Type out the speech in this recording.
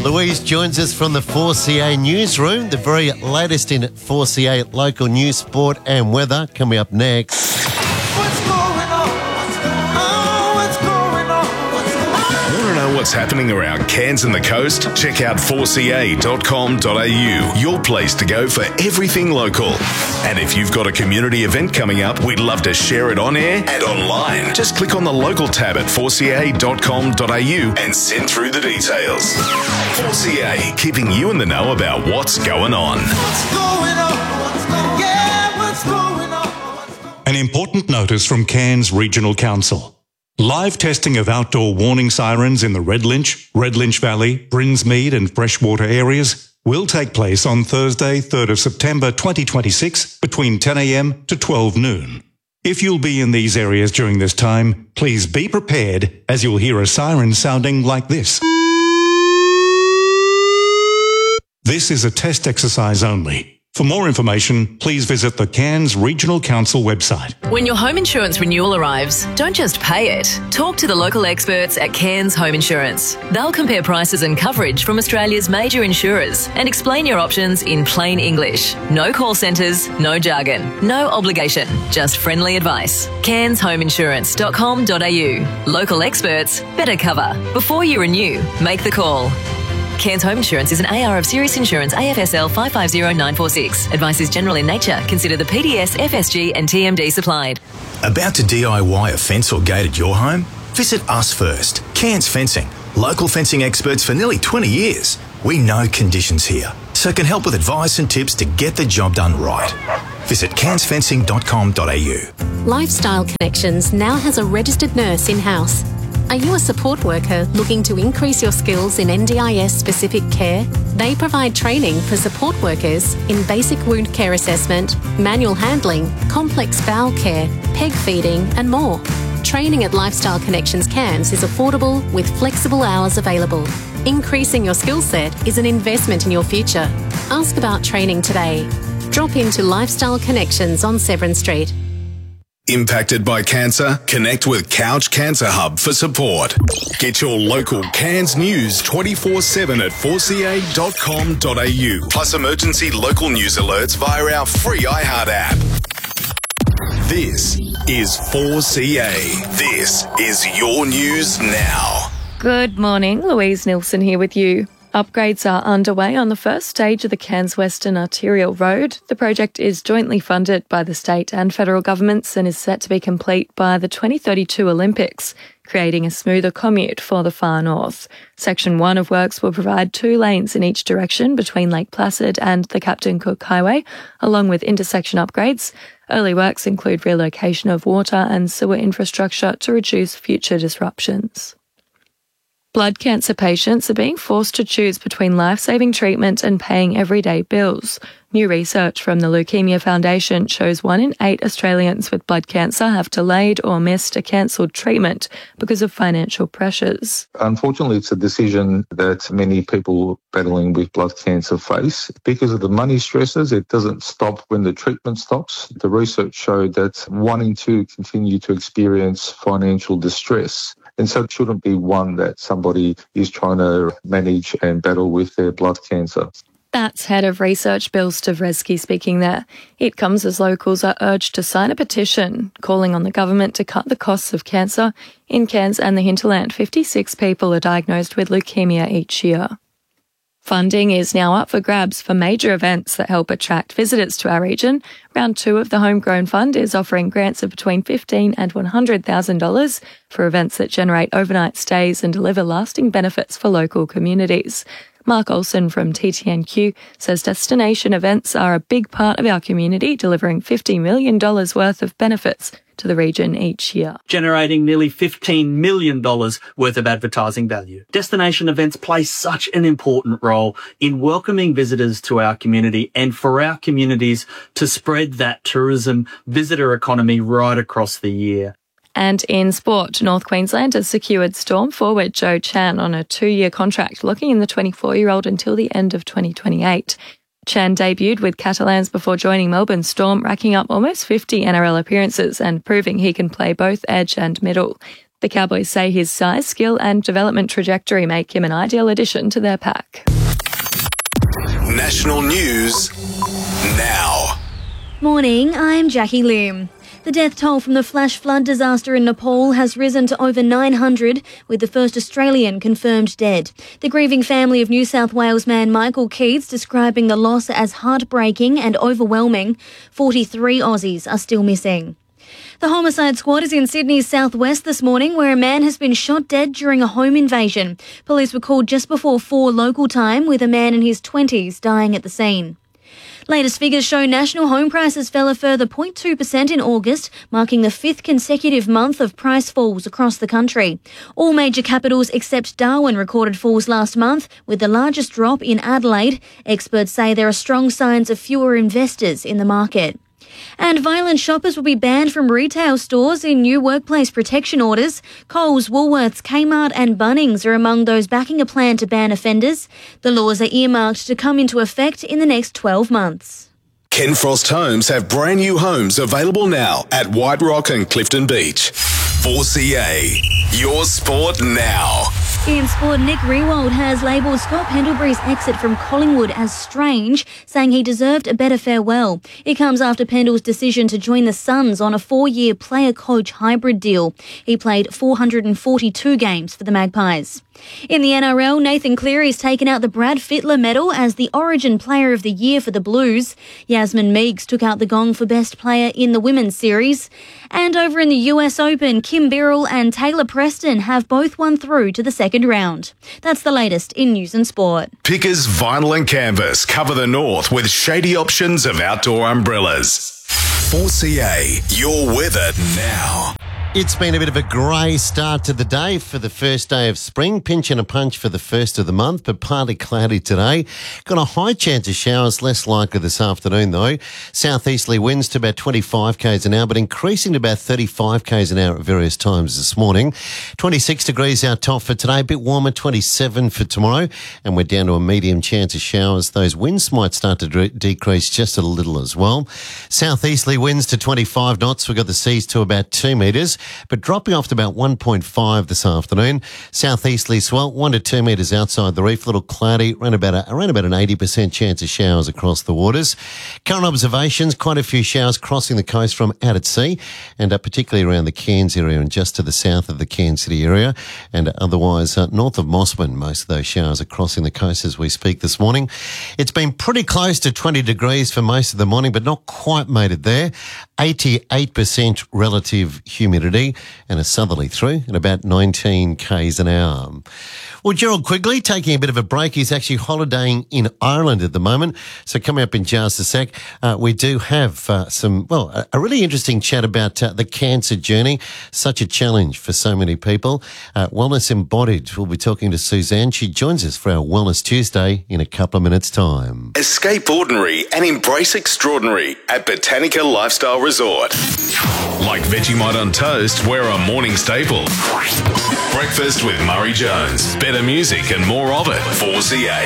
Louise joins us from the 4CA newsroom. The very latest in 4CA local news, sport and weather coming up next. What's happening around Cairns and the coast? Check out 4ca.com.au, your place to go for everything local. And if you've got a community event coming up, we'd love to share it on air and online. Just click on the local tab at 4ca.com.au and send through the details. 4CA, keeping you in the know about what's going on. An important notice from Cairns Regional Council. Live testing of outdoor warning sirens in the Red Lynch Valley, Brinsmead and Freshwater areas will take place on Thursday, 3rd of September 2026 between 10 a.m. to 12 noon. If you'll be in these areas during this time, please be prepared as you'll hear a siren sounding like this. This is a test exercise only. For more information, please visit the Cairns Regional Council website. When your home insurance renewal arrives, don't just pay it. Talk to the local experts at Cairns Home Insurance. They'll compare prices and coverage from Australia's major insurers and explain your options in plain English. No call centres, no jargon, no obligation, just friendly advice. CairnsHomeInsurance.com.au. Local experts, better cover. Before you renew, make the call. Cairns Home Insurance is an AR of Serious Insurance AFSL 550946. Advice is general in nature. Consider the PDS, FSG and TMD supplied. About to DIY a fence or gate at your home? Visit us first. Cairns Fencing. Local fencing experts for nearly 20 years. We know conditions here, so can help with advice and tips to get the job done right. Visit cairnsfencing.com.au. Lifestyle Connections now has a registered nurse in-house. Are you a support worker looking to increase your skills in NDIS-specific care? They provide training for support workers in basic wound care assessment, manual handling, complex bowel care, peg feeding and more. Training at Lifestyle Connections Cairns is affordable with flexible hours available. Increasing your skill set is an investment in your future. Ask about training today. Drop into Lifestyle Connections on Severn Street. Impacted by cancer? Connect with Couch Cancer Hub for support. Get your local Cairns news 24/7 at 4ca.com.au. Plus emergency local news alerts via our free iHeart app. This is 4CA. This is your news now. Good morning, Louise Nilsson here with you. Upgrades are underway on the first stage of the Cairns Western Arterial Road. The project is jointly funded by the state and federal governments and is set to be complete by the 2032 Olympics, creating a smoother commute for the far north. Section 1 of works will provide 2 lanes in each direction between Lake Placid and the Captain Cook Highway, along with intersection upgrades. Early works include relocation of water and sewer infrastructure to reduce future disruptions. Blood cancer patients are being forced to choose between life-saving treatment and paying everyday bills. New research from the Leukemia Foundation shows 1 in 8 Australians with blood cancer have delayed or missed a cancelled treatment because of financial pressures. Unfortunately, it's a decision that many people battling with blood cancer face. Because of the money stresses, it doesn't stop when the treatment stops. The research showed that 1 in 2 continue to experience financial distress. And so it shouldn't be one that somebody is trying to manage and battle with their blood cancer. That's Head of Research Bill Stavresky speaking there. It comes as locals are urged to sign a petition calling on the government to cut the costs of cancer. In Cairns and the hinterland, 56 people are diagnosed with leukemia each year. Funding is now up for grabs for major events that help attract visitors to our region. Round 2 of the Homegrown Fund is offering grants of between $15,000 and $100,000 for events that generate overnight stays and deliver lasting benefits for local communities. Mark Olsen from TTNQ says destination events are a big part of our community, delivering $50 million worth of benefits to the region each year, generating nearly $15 million worth of advertising value. Destination events play such an important role in welcoming visitors to our community and for our communities to spread that tourism visitor economy right across the year. And in sport, North Queensland has secured Storm forward Joe Chan on a 2-year contract, locking in the 24-year-old until the end of 2028. Chan debuted with Catalans before joining Melbourne Storm, racking up almost 50 NRL appearances and proving he can play both edge and middle. The Cowboys say his size, skill and development trajectory make him an ideal addition to their pack. National news now. Morning, I'm Jackie Lim. The death toll from the flash flood disaster in Nepal has risen to over 900, with the first Australian confirmed dead. The grieving family of New South Wales man Michael Keats describing the loss as heartbreaking and overwhelming. 43 Aussies are still missing. The homicide squad is in Sydney's southwest this morning, where a man has been shot dead during a home invasion. Police were called just before 4 local time, with a man in his 20s dying at the scene. Latest figures show national home prices fell a further 0.2% in August, marking the 5th consecutive month of price falls across the country. All major capitals except Darwin recorded falls last month, with the largest drop in Adelaide. Experts say there are strong signs of fewer investors in the market. And violent shoppers will be banned from retail stores in new workplace protection orders. Coles, Woolworths, Kmart and Bunnings are among those backing a plan to ban offenders. The laws are earmarked to come into effect in the next 12 months. Ken Frost Homes have brand new homes available now at White Rock and Clifton Beach. 4CA, your sport now. In sport, Nick Riewoldt has labelled Scott Pendlebury's exit from Collingwood as strange, saying he deserved a better farewell. It comes after Pendle's decision to join the Suns on a 4-year player-coach hybrid deal. He played 442 games for the Magpies. In the NRL, Nathan Cleary's taken out the Brad Fittler medal as the Origin Player of the Year for the Blues. Yasmin Meeks took out the gong for Best Player in the Women's Series. And over in the US Open, Kim Birrell and Taylor Preston have both won through to the second round. That's the latest in news and sport. Pickers Vinyl and Canvas cover the north with shady options of outdoor umbrellas. 4CA, your weather now. It's been a bit of a grey start to the day for the first day of spring. Pinch and a punch for the first of the month, but partly cloudy today. Got a high chance of showers, less likely this afternoon though. Southeasterly winds to about 25 k's an hour, but increasing to about 35 k's an hour at various times this morning. 26 degrees our top for today, a bit warmer, 27 for tomorrow, and we're down to a medium chance of showers. Those winds might start to decrease just a little as well. Southeasterly winds to 25 knots. We've got the seas to about 2 metres. But dropping off to about 1.5 this afternoon. Southeasterly swell, 1 to 2 metres outside the reef. A little cloudy, around about an 80% chance of showers across the waters. Current observations, quite a few showers crossing the coast from out at sea, and particularly around the Cairns area and just to the south of the Cairns City area. And otherwise, north of Mossman, most of those showers are crossing the coast as we speak this morning. It's been pretty close to 20 degrees for most of the morning, but not quite made it there. 88% relative humidity and a southerly through at about 19 k's an hour. Well, Gerald Quigley taking a bit of a break. He's actually holidaying in Ireland at the moment. So coming up in just a sec, we do have a really interesting chat about the cancer journey. Such a challenge for so many people. Wellness Embodied. We'll be talking to Suzanne. She joins us for our Wellness Tuesday in a couple of minutes' time. Escape ordinary and embrace extraordinary at Botanica Lifestyle Resort. Like Vegemite on toast, we're a morning staple. Breakfast with Murray Jones. Better music and more of it. 4CA.